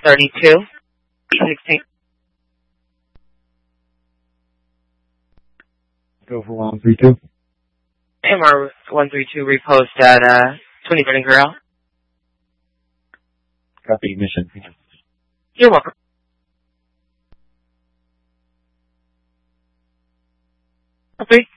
32, 16. Go for 132. MR 132 repost at 20 Burning Corral. Copy mission. You're welcome. Okay.